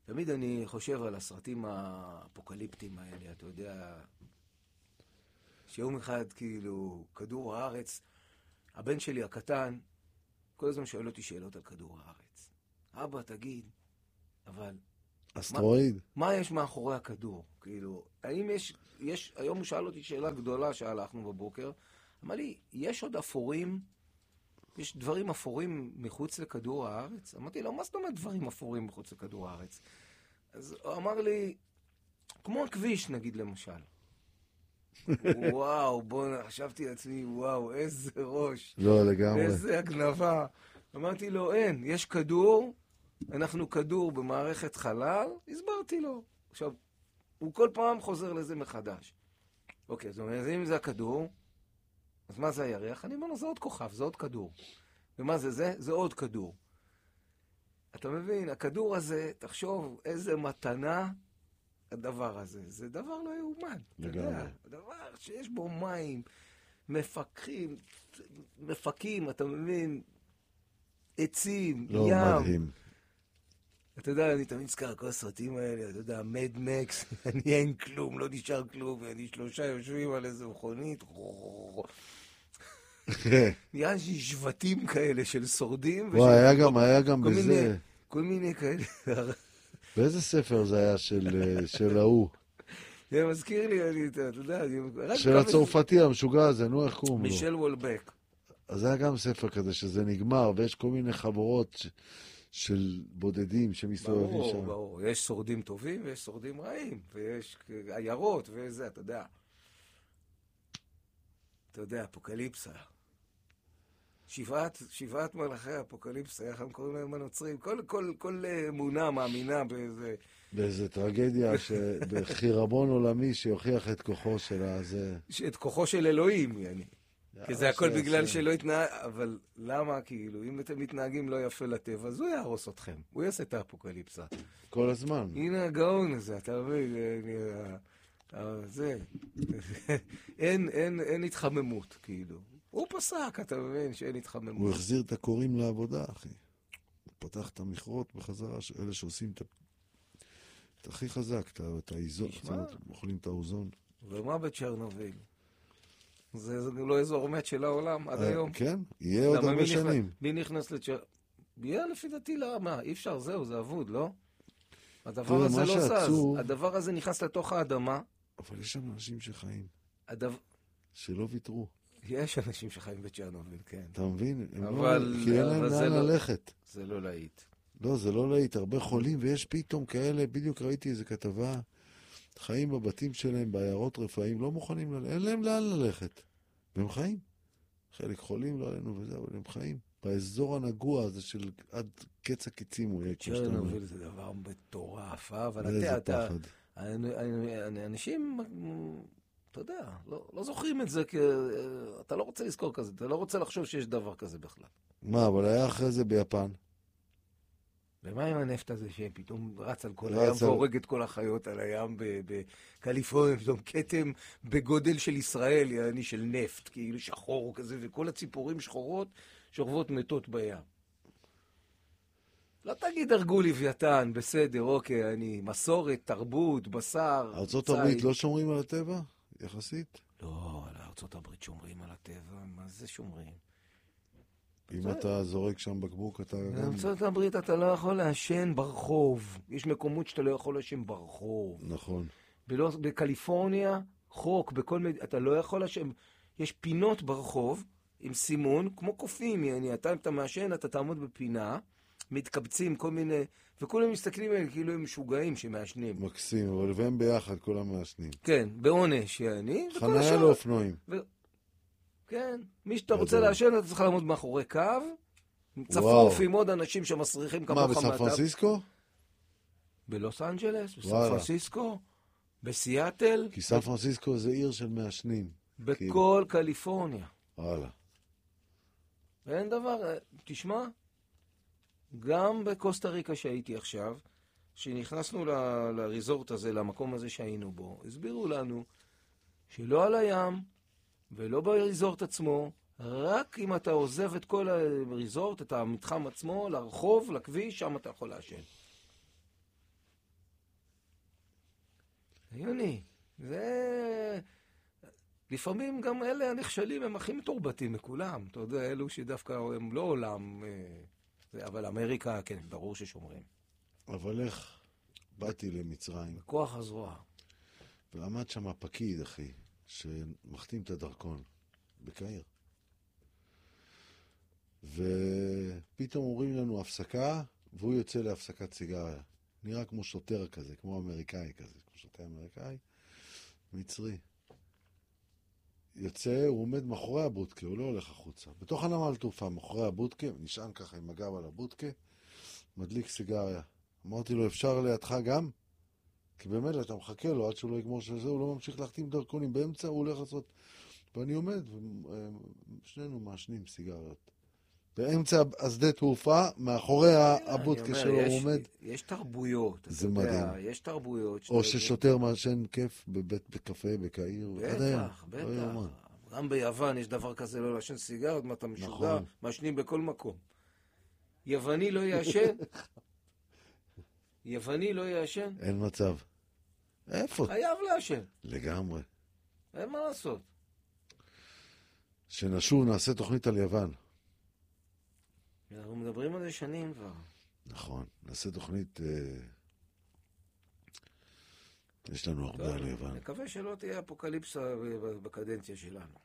תמיד אני חושב על הסרטים האפוקליפטיים האלה, אתה יודע, שיום אחד כאילו כדור הארץ, הבן שלי הקטן, כל הזמן שואל אותי שאלות על כדור הארץ. אבא, תגיד, אבל... אסטרואיד? מה יש מאחורי הכדור? כאילו, האם יש, היום הוא שאל אותי שאלה גדולה שהלכנו בבוקר, אמר לי, יש עוד אפורים, יש דברים אפורים מחוץ לכדור הארץ? אמרתי לו, מה זאת אומרת דברים אפורים מחוץ לכדור הארץ? אז הוא אמר לי, כמו הכביש נגיד למשל. וואו, חשבתי לעצמי, וואו, איזה ראש. לא, לגמרי. איזה הגנבה. אמרתי לו, אין, יש כדור, אנחנו כדור במערכת חלל, הסברתי לו. עכשיו, הוא כל פעם חוזר לזה מחדש. אוקיי, זאת אומרת, אם זה הכדור, אז מה זה הירח? אני אומר לו, זה עוד כוכב, זה עוד כדור. ומה זה זה? זה עוד כדור. אתה מבין, הכדור הזה, תחשוב איזה מתנה הדבר הזה. זה דבר לא יאומן. אתה יודע, הדבר שיש בו מים, מפקים, אתה מבין, עצים, לא, ים. מדהים. אתה יודע, אני תמיד זכר כל הסרטים האלה, אתה יודע, מד מקס, אני אין כלום, לא נשאר כלום, ואני 3 יושבים על איזה מכונית. נראה שבטים כאלה של שורדים. וואי, היה גם בזה. כל מיני כאלה. באיזה ספר זה היה של ההוא? זה מזכיר לי, אתה יודע, של הצרפתי המשוגע הזה, נו, איך קוראים לו? מישל וולבק. אז זה היה גם ספר כזה שזה נגמר, ויש כל מיני חברות של בודדים שמסתובבים שם. ברור, יש שורדים טובים ויש שורדים רעים, ויש עיירות וזה, אתה יודע. אתה יודע, אפוקליפסה. שבעת מלאכי האפוקליפסה, איך הם קוראים להם הנוצרים? כל אמונה מאמינה באיזה... באיזה טרגדיה בחירבון עולמי שיוכיח את כוחו של הזה. את כוחו של אלוהים, יעני. כי זה הכל בגלל שלא התנהג... אבל למה, כאילו, אם אתם מתנהגים לא יפה לטבע, אז הוא יהרוס אתכם. הוא יעשה את האפוקליפסה. כל הזמן. הנה הגאון הזה, אתה מבין? זה... אין התחממות, כאילו. הוא פסק, אתה מבין, שאין התחממות. הוא החזיר את הקוראים לעבודה, אחי. הוא פתח את המכרות בחזרה, אלה שעושים את הכי חזק, את האיזון, אוכלים את האוזון. ומה בצ'רנוביל? זה לא אזור מת של העולם עד היום. כן, יהיה עוד הרבה שנים. מי נכנס לצ'רנוביל? יהיה לפי דעתי למה? אי אפשר, זהו, זה אבוד, לא? הדבר הזה לא זז. הדבר הזה נכנס לתוך האדמה. אבל יש שם אנשים שחיים. שלא ויתרו. יש אנשים שחיים בצ'רנוביל, כן. אתה מבין? אבל... כי אין להם לאן ללכת. זה לא להיט. לא, זה לא להיט. הרבה חולים, ויש פתאום כאלה, בדיוק ראיתי איזו כתבה, חיים בבתים שלהם, בעיירות רפאים, לא מוכנים, אין להם לאן ללכת. והם חיים. חלק חולים, לא עלינו וזה, אבל הם חיים. באזור הנגוע הזה של עד קץ הקיצים הוא יהיה. צ'רנוביל זה דבר מטורף, אבל איזה פחד. אנשים, אתה יודע, לא זוכרים את זה, כי אתה לא רוצה לזכור כזה, אתה לא רוצה לחשוב שיש דבר כזה בכלל. מה, אבל היה אחרי זה ביפן. ומה עם הנפט הזה שפתאום רץ על כל הים והורג את כל החיות על הים בקליפורניה, פתאום כתם בגודל של ישראל, יעני של נפט, כאילו שחור כזה, וכל הציפורים שחורות שוכבות מתות בים. לא תגיד הרגו לוויתן, בסדר, אוקיי, אני מסורת, תרבות, בשר, ארצות הברית לא שומרים על הטבע? יחסית? לא, על ארצות הברית שומרים על הטבע, מה זה שומרים? אם אתה זורק שם בקבוק, אתה גם... בארצות הברית אתה לא יכול לעשן ברחוב. יש מקומות שאתה לא יכול לעשן ברחוב. נכון. בקליפורניה, חוק, אתה לא יכול לעשן. יש פינות ברחוב עם סימון, כמו קופים. אם אתה מעשן, אתה תעמוד בפינה, מתקבצים כל מיני... וכולם מסתכלים עליהם כאילו הם משוגעים שמעשנים. מקסים, אבל והם ביחד, כל המעשנים. כן, בעונש, יעני. חניה לאופנועים. כן, מי שאתה רוצה לעשן, אתה צריך לעמוד מאחורי קו, צפוף עם עוד אנשים שמסריחים כמוך מהטב. מה, בסן פרנסיסקו? בלוס אנג'לס, בסן פרנסיסקו, בסיאטל. כי סן פרנסיסקו זה עיר של מעשנים. בכל קליפורניה. וואלה. ואין דבר, תשמע, גם בקוסטה ריקה שהייתי עכשיו, שנכנסנו לריזורט הזה, למקום הזה שהיינו בו, הסבירו לנו שלא על הים, ולא בריזורט עצמו, רק אם אתה עוזב את כל הריזורט, את המתחם עצמו, לרחוב, לכביש, שם אתה יכול לעשן. הגיוני. זה... לפעמים גם אלה הנכשלים הם הכי מתורבתים מכולם. אתה יודע, אלו שדווקא הם לא עולם... אבל אמריקה, כן, ברור ששומרים. אבל איך באתי למצרים, בכוח הזרוע. ועמד שם הפקיד, אחי, שמחתים את הדרכון בקהיר. ופתאום אומרים לנו הפסקה, והוא יוצא להפסקת סיגריה. נראה כמו שוטר כזה, כמו אמריקאי כזה, כמו שוטר אמריקאי, מצרי. יוצא, הוא עומד מאחורי הבודקה, הוא לא הולך החוצה. בתוך הנמל תעופה, מאחורי הבודקה, נשען ככה עם הגב על הבודקה, מדליק סיגריה. אמרתי לו, אפשר לידך גם? כי באמת אתה מחכה לו עד שהוא לא יגמור של זה, הוא לא ממשיך להחתים דרכונים. באמצע הוא הולך לעשות... ואני עומד, ושנינו מעשנים סיגריות. באמצע השדה תעופה, מאחורי הבודקה שלו הוא עומד. יש תרבויות. זה מדהים. יש תרבויות. או ששוטר מעשן כיף בקפה בקהיר. בטח, בטח. גם ביוון יש דבר כזה לא לעשן סיגריות, מה אתה משוגע, מעשנים בכל מקום. יווני לא יעשן? יווני לא יעשן? אין מצב. איפה? חייב לעשן. לגמרי. אין מה לעשות. שנשוב, נעשה תוכנית על יוון. אנחנו מדברים על זה שנים כבר. נכון, נעשה תוכנית... יש לנו הרבה על יוון. נקווה שלא תהיה אפוקליפסה בקדנציה שלנו.